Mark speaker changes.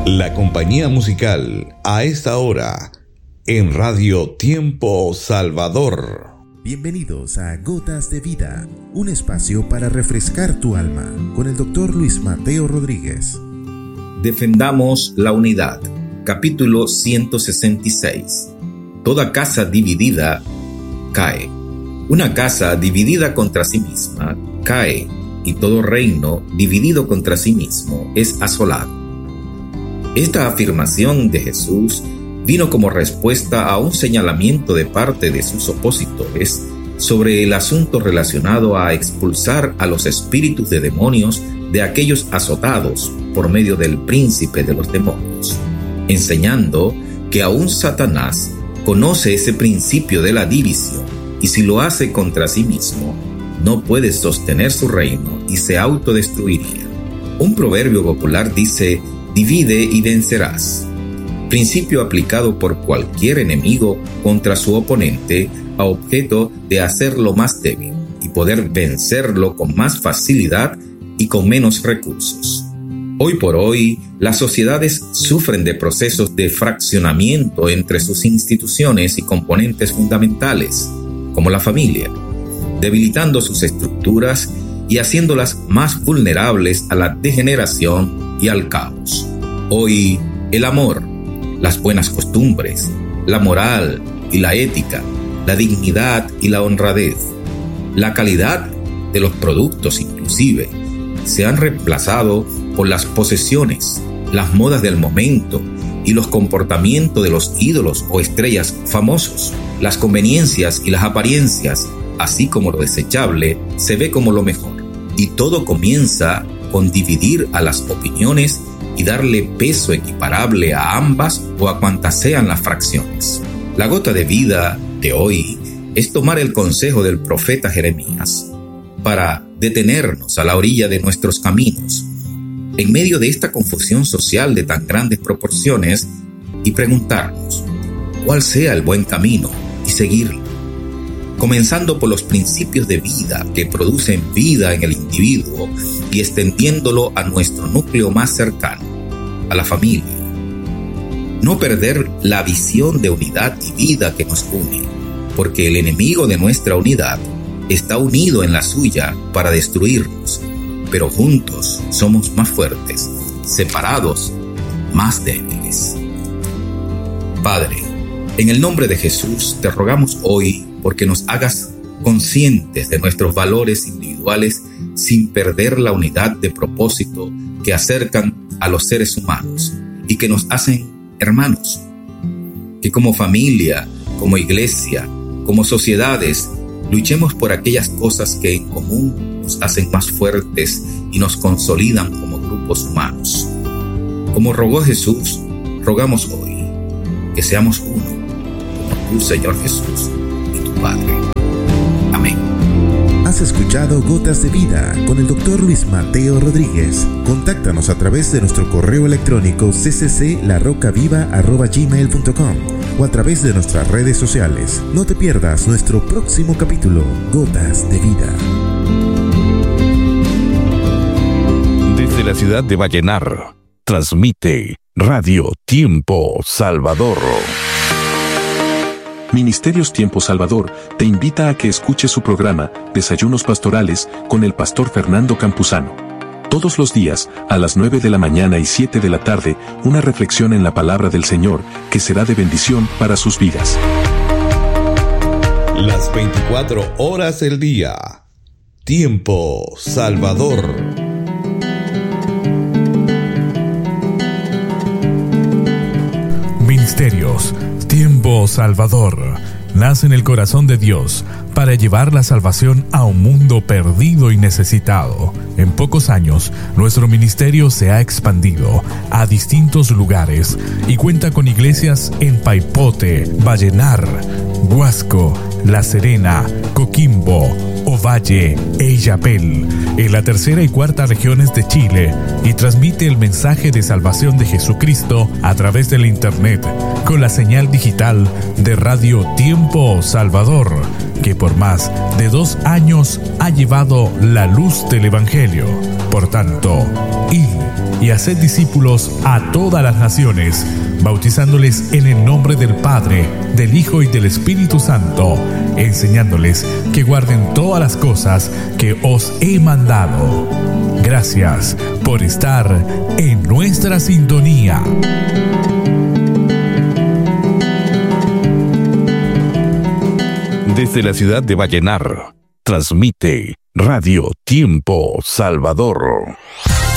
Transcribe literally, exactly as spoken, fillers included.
Speaker 1: La compañía musical a esta hora en Radio Tiempo Salvador.
Speaker 2: Bienvenidos a Gotas de Vida, un espacio para refrescar tu alma, con el doctor Luis Mateo Rodríguez.
Speaker 3: Defendamos la unidad. Capítulo ciento sesenta y seis. Toda casa dividida cae. Una casa dividida contra sí misma cae, y todo reino dividido contra sí mismo es asolado. Esta afirmación de Jesús vino como respuesta a un señalamiento de parte de sus opositores sobre el asunto relacionado a expulsar a los espíritus de demonios de aquellos azotados por medio del príncipe de los demonios, enseñando que aún Satanás conoce ese principio de la división, y si lo hace contra sí mismo, no puede sostener su reino y se autodestruiría. Un proverbio popular dice: divide y vencerás. Principio aplicado por cualquier enemigo contra su oponente a objeto de hacerlo más débil y poder vencerlo con más facilidad y con menos recursos. Hoy por hoy, las sociedades sufren de procesos de fraccionamiento entre sus instituciones y componentes fundamentales, como la familia, debilitando sus estructuras y haciéndolas más vulnerables a la degeneración y al caos. Hoy, el amor, las buenas costumbres, la moral y la ética, la dignidad y la honradez, la calidad de los productos inclusive, se han reemplazado por las posesiones, las modas del momento y los comportamientos de los ídolos o estrellas famosos. Las conveniencias y las apariencias, así como lo desechable, se ve como lo mejor. Y todo comienza con dividir a las opiniones y darle peso equiparable a ambas o a cuantas sean las fracciones. La gota de vida de hoy es tomar el consejo del profeta Jeremías para detenernos a la orilla de nuestros caminos, en medio de esta confusión social de tan grandes proporciones, y preguntarnos cuál sea el buen camino y seguirlo, comenzando por los principios de vida que producen vida en el individuo y extendiéndolo a nuestro núcleo más cercano, a la familia. No perder la visión de unidad y vida que nos une, porque el enemigo de nuestra unidad está unido en la suya para destruirnos, pero juntos somos más fuertes, separados más débiles. Padre, en el nombre de Jesús te rogamos hoy porque nos hagas conscientes de nuestros valores individuales sin perder la unidad de propósito que acercan a los seres humanos y que nos hacen hermanos. Que como familia, como iglesia, como sociedades, luchemos por aquellas cosas que en común nos hacen más fuertes y nos consolidan como grupos humanos. Como rogó Jesús, rogamos hoy que seamos uno, como tú, Señor Jesús, y tu Padre. Amén.
Speaker 2: Has escuchado Gotas de Vida con el doctor Luis Mateo Rodríguez. Contáctanos a través de nuestro correo electrónico c c c la roca viva arroba gmail punto com o a través de nuestras redes sociales. No te pierdas nuestro próximo capítulo, Gotas de Vida.
Speaker 1: Desde la ciudad de Vallenar, transmite Radio Tiempo Salvador.
Speaker 4: Ministerios Tiempo Salvador te invita a que escuche su programa Desayunos Pastorales con el pastor Fernando Campuzano. Todos los días, a las nueve de la mañana y siete de la tarde, una reflexión en la palabra del Señor que será de bendición para sus vidas.
Speaker 1: Las veinticuatro horas del día. Tiempo Salvador.
Speaker 5: Ministerios Tiempo Salvador nace en el corazón de Dios para llevar la salvación a un mundo perdido y necesitado. En pocos años, nuestro ministerio se ha expandido a distintos lugares y cuenta con iglesias en Paipote, Vallenar, Huasco, La Serena, Coquimbo, Ovalle e Illapel, en la tercera y cuarta regiones de Chile, y transmite el mensaje de salvación de Jesucristo a través del internet con la señal digital de Radio Tiempo Salvador, que por más de dos años ha llevado la luz del Evangelio. Por tanto, id y haced discípulos a todas las naciones, bautizándoles en el nombre del Padre, del Hijo y del Espíritu Santo, enseñándoles que guarden todas las cosas que os he mandado. Gracias por estar en nuestra sintonía.
Speaker 1: Desde la ciudad de Vallenar, transmite Radio Tiempo Salvador.